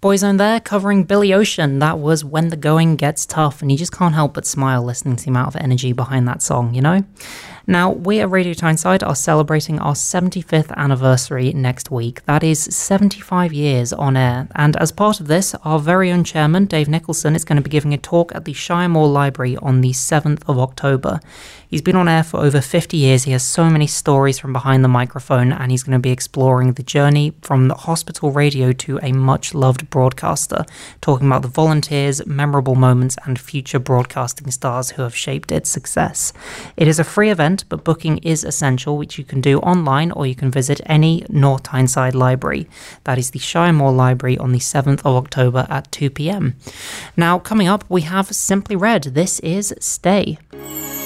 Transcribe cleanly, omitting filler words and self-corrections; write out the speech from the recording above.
Boyzone there, covering Billy Ocean. That was When the Going Gets Tough, and you just can't help but smile listening to the amount of energy behind that song, you know? Now, we at Radio Tyneside are celebrating our 75th anniversary next week. That is 75 years on air, and as part of this, our very own chairman, Dave Nicholson, is going to be giving a talk at the Shire Moor Library on the 7th of October. He's been on air for over 50 years, he has so many stories from behind the microphone, and he's going to be exploring the journey from the hospital radio to a much-loved broadcaster, talking about the volunteers, memorable moments, and future broadcasting stars who have shaped its success. It is a free event, but booking is essential, which you can do online or you can visit any North Tyneside library. That is the Shire Moor Library on the 7th of October at 2 p.m. Now, coming up, we have Simply Red. This is Stay.